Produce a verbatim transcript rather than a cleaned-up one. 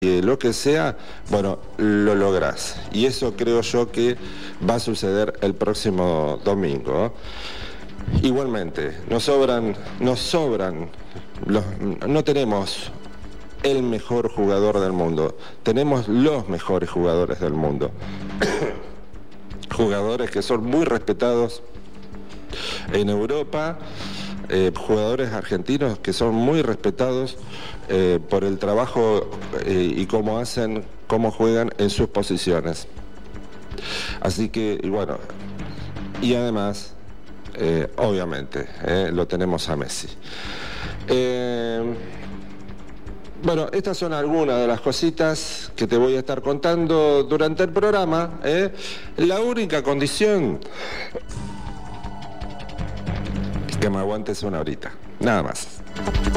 y lo que sea, bueno, lo lográs. Y eso creo yo que va a suceder el próximo domingo. Igualmente, nos sobran, nos sobran, los, no tenemos el mejor jugador del mundo, tenemos los mejores jugadores del mundo. Jugadores que son muy respetados en Europa, eh, jugadores argentinos que son muy respetados eh, por el trabajo eh, y cómo hacen, cómo juegan en sus posiciones. Así que, y bueno, y además, eh, obviamente, eh, lo tenemos a Messi. Eh, Bueno, estas son algunas de las cositas que te voy a estar contando durante el programa, ¿eh? La única condición es que me aguantes una horita, nada más.